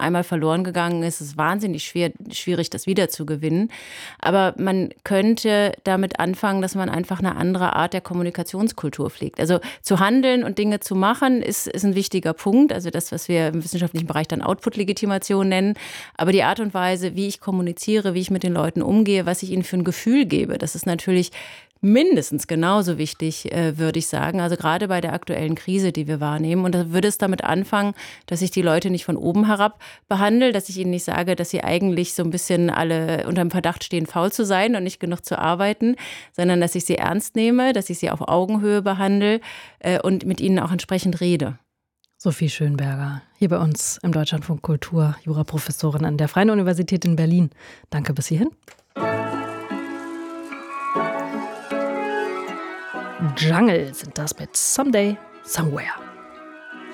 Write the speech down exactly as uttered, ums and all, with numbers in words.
einmal verloren gegangen ist, ist es wahnsinnig schwer, schwierig, das wiederzugewinnen. Aber man könnte damit anfangen, dass man einfach eine andere Art der Kommunikationskultur pflegt. Also zu handeln und Dinge zu machen, ist, ist ein wichtiger Punkt. Also das, was wir im wissenschaftlichen Bereich dann Output-Legitimation nennen. Aber die Art und Weise, wie ich kommuniziere, wie ich mit den Leuten umgehe, was ich ihnen für ein Gefühl gebe, das ist natürlich mindestens genauso wichtig, äh, würde ich sagen. Also gerade bei der aktuellen Krise, die wir wahrnehmen. Und da würde es damit anfangen, dass ich die Leute nicht von oben herab behandle, dass ich ihnen nicht sage, dass sie eigentlich so ein bisschen alle unter dem Verdacht stehen, faul zu sein und nicht genug zu arbeiten, sondern dass ich sie ernst nehme, dass ich sie auf Augenhöhe behandle äh, und mit ihnen auch entsprechend rede. Sophie Schönberger, hier bei uns im Deutschlandfunk Kultur, Juraprofessorin an der Freien Universität in Berlin. Danke bis hierhin. Jungle sind das mit Someday, Somewhere.